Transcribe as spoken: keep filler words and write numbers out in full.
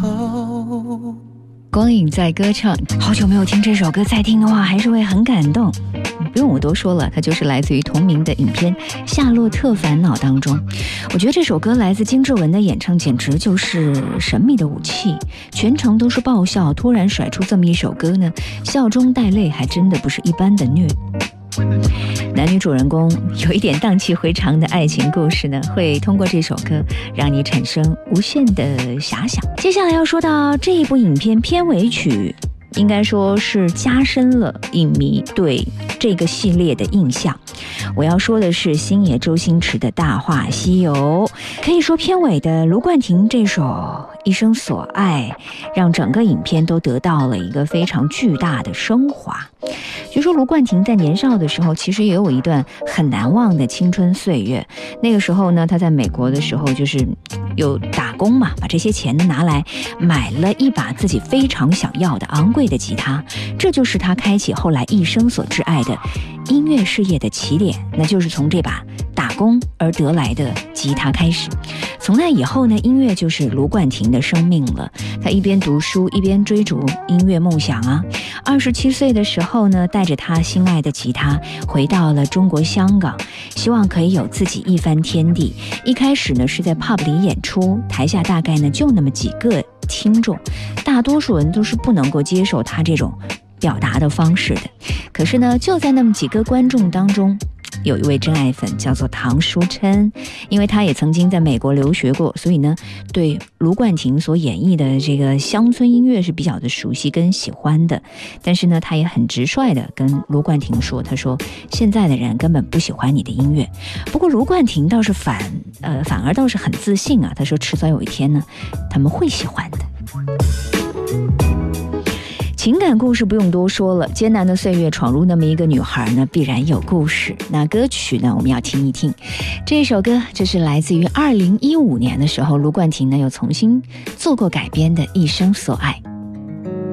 后。 光影在歌唱，好久没有听这首歌，再听的话还是会很感动。不用我多说了，它就是来自于同名的影片《夏洛特烦恼》当中。我觉得这首歌来自金志文的演唱，简直就是神秘的武器，全程都是爆笑，突然甩出这么一首歌呢，笑中带泪，还真的不是一般的虐。男女主人公有一点荡气回肠的爱情故事呢，会通过这首歌让你产生无限的遐想。接下来要说到这一部影片片尾曲，应该说是加深了影迷对这个系列的印象。我要说的是星爷周星驰的《大话西游》，可以说片尾的卢冠廷这首《一生所爱》让整个影片都得到了一个非常巨大的升华。据说卢冠廷在年少的时候其实也有一段很难忘的青春岁月，那个时候呢，他在美国的时候就是有打工嘛，把这些钱呢拿来买了一把自己非常想要的昂贵的吉他，这就是他开启后来一生所挚爱的音乐事业的起点，那就是从这把打工而得来的吉他开始。从那以后呢，音乐就是卢冠廷的生命了。他一边读书一边追逐音乐梦想啊。二十七岁的时候呢，带着他心爱的吉他回到了中国香港，希望可以有自己一番天地。一开始呢是在 pub 里演出，台下大概呢就那么几个听众，大多数人都是不能够接受他这种表达的方式的。可是呢，就在那么几个观众当中，有一位真爱粉叫做唐书琛，因为他也曾经在美国留学过，所以呢对卢冠廷所演绎的这个乡村音乐是比较的熟悉跟喜欢的。但是呢他也很直率的跟卢冠廷说，他说现在的人根本不喜欢你的音乐。不过卢冠廷倒是反呃反而倒是很自信啊，他说迟早有一天呢他们会喜欢的。情感故事不用多说了，艰难的岁月闯入那么一个女孩呢，必然有故事。那歌曲呢，我们要听一听。这首歌，这是来自于二零一五年的时候，卢冠廷呢又重新做过改编的《一生所爱》。